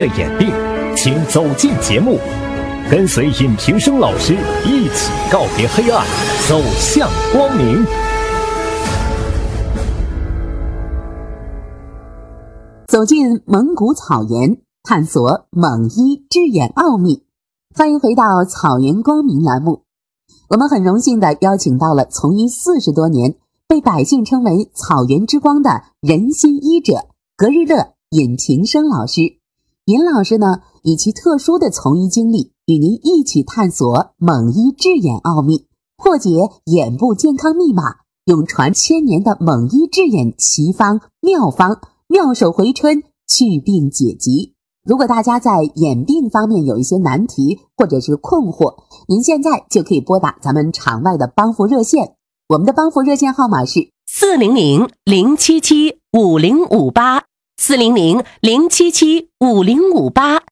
的眼病，请走进节目，跟随尹平生老师一起告别黑暗，走向光明。 走进蒙古草原，探索蒙医治眼奥秘。欢迎回到草原光明栏目。我们很荣幸地邀请到了从医40多年，被百姓称为草原之光的人心医者格日乐尹平生老师。尹老师呢，以其特殊的从医经历，与您一起探索蒙医治眼奥秘，破解眼部健康密码，用传1000年的蒙医治眼奇方妙方，妙手回春，去病解疾。如果大家在眼病方面有一些难题或者是困惑，您现在就可以拨打咱们场外的帮扶热线，我们的帮扶热线号码是400-077-5058 400-077-5058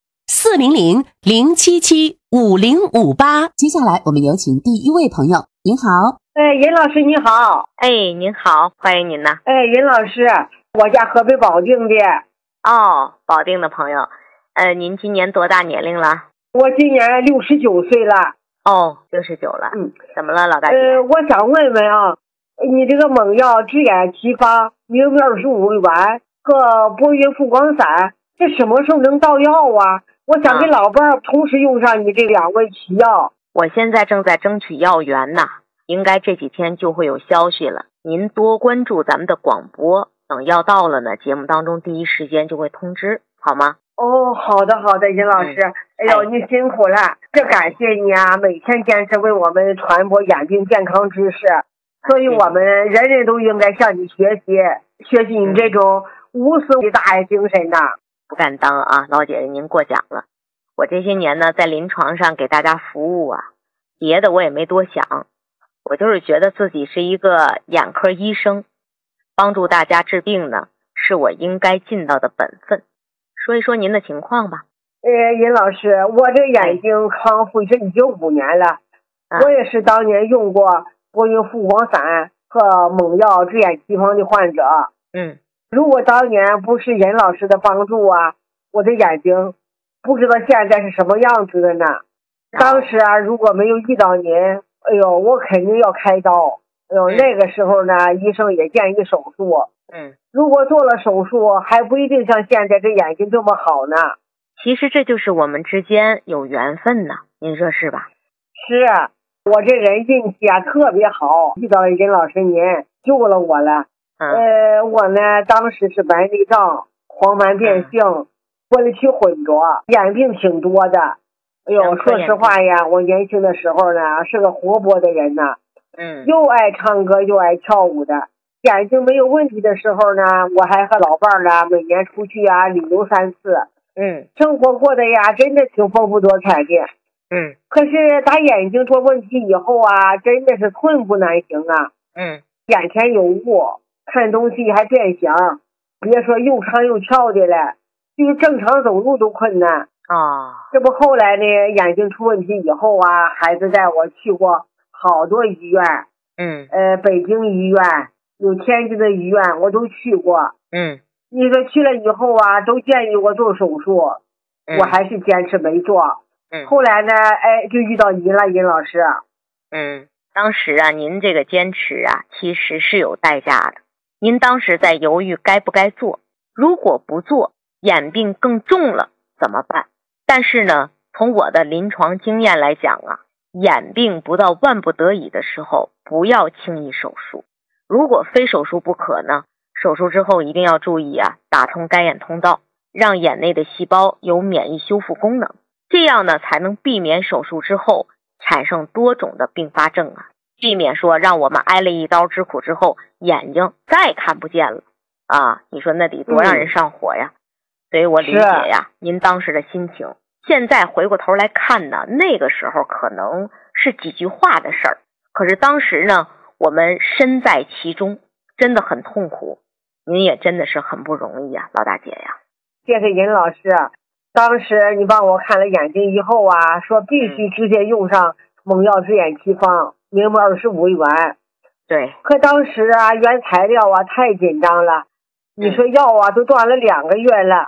400-077-5058。接下来我们有请第一位朋友。您好。 尹老师你好。 您好，欢迎您呐。 尹老师，我家河北保定的。 哦，保定的朋友。您今年多大年龄了？ 我今年69岁了。 哦，69了。怎么了，老大姐？ 我想问问啊，你这个蒙药治眼奇方明标25元和博云复光散，这什么时候能到药啊？我想给老伴儿同时用上你这2味奇药。 我现在正在争取药源呢，应该这几天就会有消息了。您多关注咱们的广播，等药到了呢，节目当中第一时间就会通知，好吗？ 哦，好的好的，尹老师。你辛苦了，这感谢你啊，每天坚持为我们传播眼病健康知识，所以我们人人都应该向你学习你这种无私的大爱精神呐。 不敢当啊，老姐姐您过奖了。我这些年呢，在临床上给大家服务啊，别的我也没多想，我就是觉得自己是一个眼科医生，帮助大家治病呢，是我应该尽到的本分。说一说您的情况吧。 尹老师，我这眼睛康复是已经5年了。我也是当年用过博云复光散和蒙药治眼奇方的患者。如果当年不是尹老师的帮助啊，我的眼睛不知道现在是什么样子的呢。当时啊，如果没有遇到您，我肯定要开刀。那个时候呢，医生也建议手术。如果做了手术，还不一定像现在这眼睛这么好呢。 其实这就是我们之间有缘分呢，您说是吧？ 是，我这人运气啊特别好，遇到了尹老师您救了我了。我呢当时是白内障、黄斑变性、玻璃体混浊，眼病挺多的。说实话呀，我年轻的时候呢是个活泼的人呢。又爱唱歌又爱跳舞的。眼睛没有问题的时候呢，我还和老伴儿呢每年出去啊旅游3次。生活过得呀真的挺丰富多彩的。可是打眼睛出问题以后啊，真的是寸步难行啊。眼前有雾，看东西还变形，别说又唱又跳的了，就是正常走路都困难。这不后来呢，眼睛出问题以后啊，孩子带我去过好多医院。北京医院有天津的医院我都去过。你说去了以后啊，都建议我做手术，我还是坚持没做。后来呢，就遇到您了，尹老师。 当时啊，您这个坚持啊，其实是有代价的。您当时在犹豫该不该做，如果不做，眼病更重了怎么办？但是呢，从我的临床经验来讲啊，眼病不到万不得已的时候，不要轻易手术。如果非手术不可呢，手术之后一定要注意啊，打通该眼通道，让眼内的细胞有免疫修复功能，这样呢才能避免手术之后产生多种的并发症啊，避免说让我们挨了一刀之苦之后眼睛再看不见了啊！你说那得多让人上火呀。所以我理解呀您当时的心情。现在回过头来看呢，那个时候可能是几句话的事儿，可是当时呢我们身在其中，真的很痛苦。您也真的是很不容易啊，老大姐呀。 谢谢尹老师。当时你帮我看了眼睛以后啊，说必须直接用上蒙药治眼奇方，明白25元。 对。 可当时啊，原材料啊太紧张了。你说药啊都断了2个月了，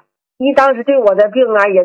你当时对我的病啊也